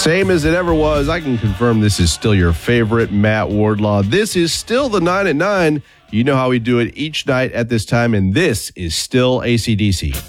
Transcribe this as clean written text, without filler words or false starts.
Same as it ever was. I can confirm this is still your favorite Matt Wardlaw. This is still the 9 at 9. You know how we do it each night at this time, and this is still AC/DC.